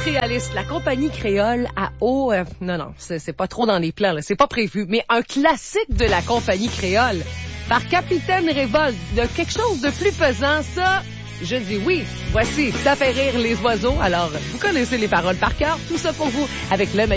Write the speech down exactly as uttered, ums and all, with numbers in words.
surréaliste. La compagnie créole à eau... Euh, non, non, c'est, c'est pas trop dans les plans, là. C'est pas prévu. Mais un classique de la compagnie créole par Capitaine Révolte. De quelque chose de plus pesant, ça... Je dis oui. Voici, ça fait rire les oiseaux. Alors, vous connaissez les paroles par cœur. Tout ça pour vous avec le meilleur